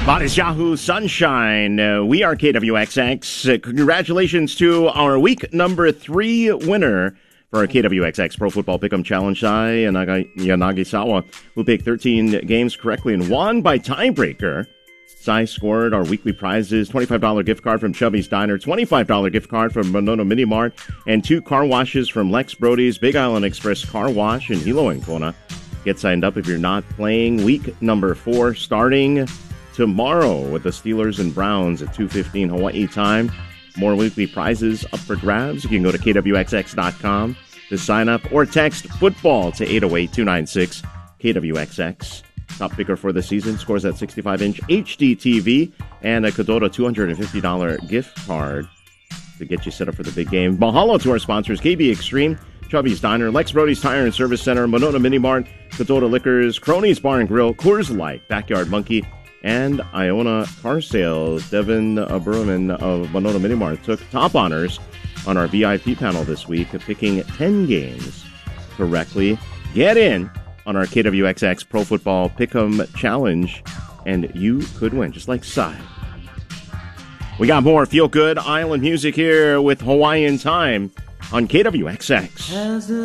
Modest Yahoo Sunshine. We are KWXX. Congratulations to our week number 3 winner for our KWXX Pro Football Pick'em Challenge, Sai Yanagisawa, who picked 13 games correctly and won by tiebreaker. Sai scored our weekly prizes, $25 gift card from Chubby's Diner, $25 gift card from Monona Mini Mart, and 2 car washes from Lex Brody's Big Island Express Car Wash in Hilo and Kona. Get signed up if you're not playing. Week number 4 starting tomorrow with the Steelers and Browns at 2:15 Hawaii time. More weekly prizes up for grabs. You can go to kwxx.com to sign up or text football to 808-296 KWXX. Top picker for the season scores that 65-inch HD TV and a Kadota $250 gift card to get you set up for the big game. Mahalo to our sponsors, KB Extreme, Chubby's Diner, Lex Brody's Tire and Service Center, Monona Mini Mart, Kadota Liquors, Cronies Bar and Grill, Coors Light, Backyard Monkey, and Iona Car Sales. Devin Burman of Monona Mini Mart took top honors on our VIP panel this week, picking 10 games correctly. Get in on our KWXX Pro Football Pick'em Challenge, and you could win, just like Sai. We got more feel-good island music here with Hawaiian Time on KWXX.